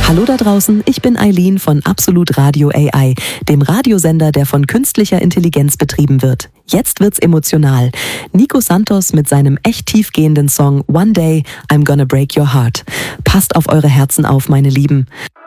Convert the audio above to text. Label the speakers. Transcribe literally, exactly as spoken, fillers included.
Speaker 1: Hallo da draußen, ich bin Eileen von Absolut Radio A I, dem Radiosender, der von künstlicher Intelligenz betrieben wird. Jetzt wird's emotional. Nico Santos mit seinem echt tiefgehenden Song One Day, I'm Gonna Break Your Heart. Passt auf eure Herzen auf, meine Lieben.